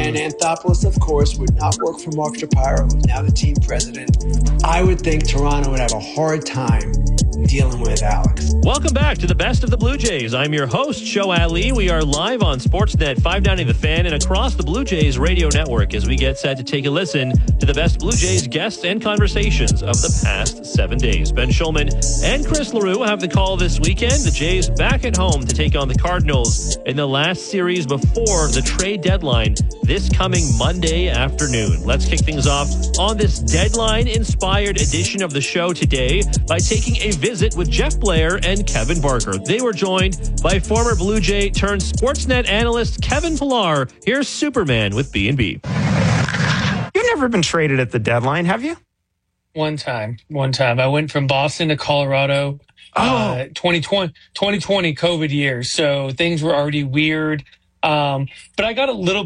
Stan Anthopoulos, of course, would not work for Mark Shapiro, who's now the team president. I would think Toronto would have a hard time dealing with Alex. Welcome back to the Best of the Blue Jays. I'm your host, Show Ali. We are live on Sportsnet 590 The Fan and across the Blue Jays radio network as we get set to take a listen to the best Blue Jays guests and conversations of the past 7 days. Ben Schulman and Chris LaRue have the call this weekend. The Jays back at home to take on the Cardinals in the last series before the trade deadline this coming Monday afternoon. Let's kick things off on this deadline-inspired edition of the show today by taking a visit with Jeff Blair and Kevin Barker. They were joined by former Blue Jay turned Sportsnet analyst Kevin Pillar. Here's Superman with B&B. You've never been traded at the deadline, have you? One time. I went from Boston to Colorado. 2020 COVID year. So things were already weird. But I got a little